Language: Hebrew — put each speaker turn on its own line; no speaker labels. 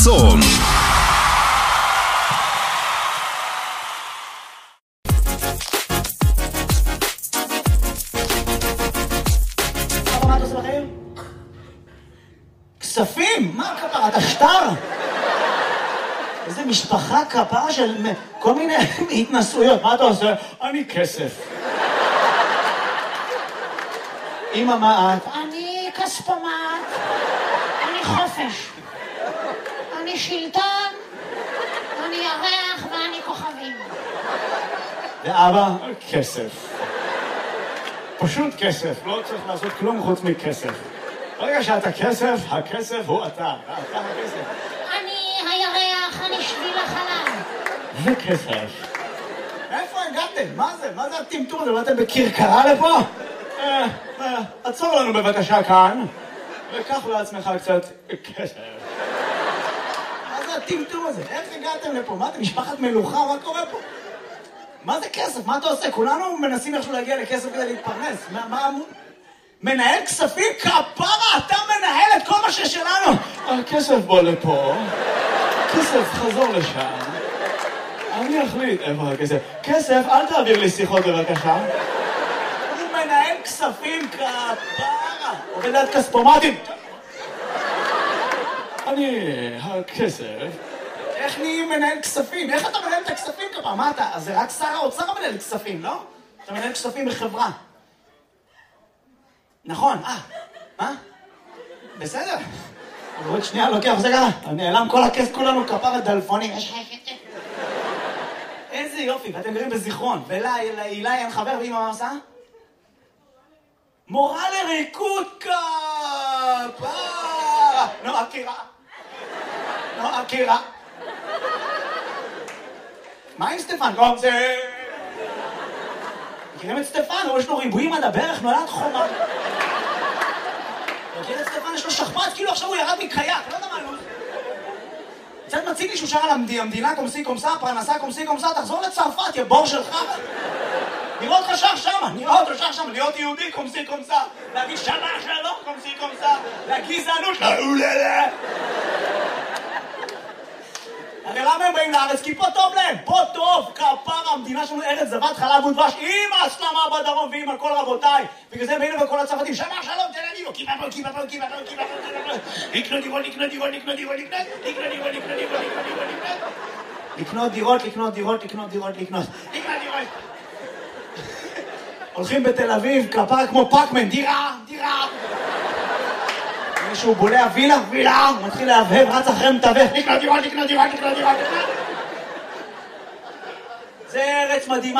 צום.
מה אתה עושה בחיים? כספים? מה כפרה? אתה שטר? איזה משפחה כפרה של כל מיני התנסויות. מה אתה עושה? אני כסף. אמא, מה את?
אני כספומט, אני חופש, אני שלטון, אני ירח ואני כוכבים.
ואבא? כסף. פשוט כסף, לא צריך לעשות כלום חוץ מכסף. ברגע שאתה כסף, הכסף הוא אתה. אתה הכסף.
אני הירח, אני שביל החלב.
זה כסף. איפה הגעתם? מה זה? מה זה הטמטום הזה? באתם בכרכרה לפה? עצור לנו בבקשה כאן, וקח לעצמך קצת כסף. מה זה הטמטום הזה? איך הגעתם לפה? מה אתם, משפחת מלוכה? מה קורה פה? מה זה כסף? מה אתה עושה? כולנו מנסים איכשהו להגיע לכסף כדי להתפרנס. מה מנהל כספים? כפרה, אתה מנהל את כל מה ששלנו. הכסף בוא לפה, כסף חזור לשם. אני אחליט איפה הכסף. כסף, אל תעביר לי שיחות בבקשה. הוא מנהל כספים, כפרה. עובד ליד כספומטים. אני הכסף. איך נהיים מנהל כספים? איך אתה מנהל את הכספים כפרה? מה אתה? אז זה רק שר האוצר מנהל כספים, לא? אתה מנהל כספים בחברה. נכון, מה? בסדר. אבל עוד שנייה לוקח, זה ככה. נעלם כל הכסף, כולנו כפרה דלפונים. איזה יופי, ואתם גרים בזיכרון. ולאילי אין חבר, ואמא מה עושה? מורה לריקוד כפרה. נועה קירה. מה עם סטפן? לא, זה... מכירים את סטפן? יש לו ריבועים עד הברך, נולד חומה. מכיר את סטפן? יש לו שכפ"ץ, כאילו עכשיו הוא ירד מקייק, לא יודע מה, לא... קצת מציג לי שהוא שר על המדינה קומסי קומסה, פרנסה קומסי קומסה, תחזור לצרפת, יא בור שלך. נראה אותך שר שמה, להיות יהודי קומסי קומסה, להגיד שמה שלום קומסי קומסה, לגזענות, הרי למה הם באים לארץ? כי פה טוב להם, פה טוב, כפרה, המדינה שלנו ארץ זבת חלב ודבש, עם הסלמה בדרום ועם על כל רבותיי. בגלל זה באים לכל הצרפתים, שמה שלום, תל אביב, לקנות דירות. הולכים בתל אביב, כפרה כמו פאקמן, דירה. מישהו בולע וילה, הוא מתחיל להבהב, רץ אחרי מתווך, לקנות דירות. זה ארץ מדהימה.